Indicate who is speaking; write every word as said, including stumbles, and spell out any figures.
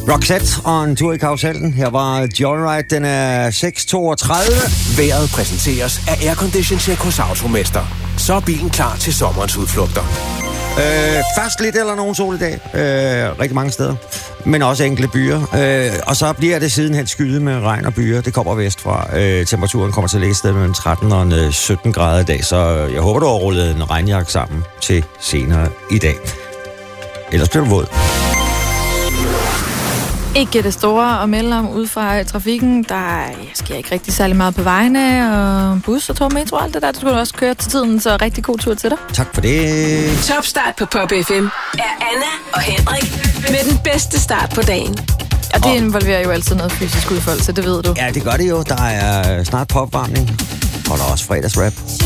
Speaker 1: Roxette og en tur i karusellen. Her var Joyride, den er seks toogtredive.
Speaker 2: Vejret præsenteres af Aircondition Check hos Automester. Så er bilen klar til sommerens udflugter.
Speaker 1: Øh, først lidt eller nogen sol i dag. Øh, rigtig mange steder. Men også enkelte byer. Øh, og så bliver det sidenhen skyde med regn og byer. Det kommer vestfra. Øh, temperaturen kommer til at lægge sted mellem tretten og sytten grader i dag. Så jeg håber, du har rullet en regnjakke sammen til senere i dag. Ellers bliver du våd.
Speaker 3: Ikke det store at melde om ude fra trafikken. Der sker ikke rigtig særlig meget på vejene, og bus og tog, metro og alt det der. Du skulle også køre til tiden, så rigtig god tur til dig.
Speaker 1: Tak for det.
Speaker 4: Topstart på Pop F M er Anna og Henrik med den bedste start på dagen.
Speaker 3: Og det involverer jo altid noget fysisk udfoldelse, det ved du.
Speaker 1: Ja, det gør det jo. Der er snart popvarmning, og der er også fredagsrap.